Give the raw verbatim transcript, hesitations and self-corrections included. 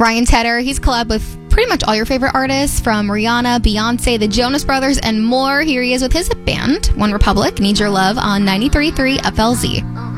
Ryan Tedder, he's collabed with pretty much all your favorite artists, from Rihanna, Beyonce, the Jonas Brothers, and more. Here he is with his band, One Republic, Need Your Love, on ninety-three point three F L Z.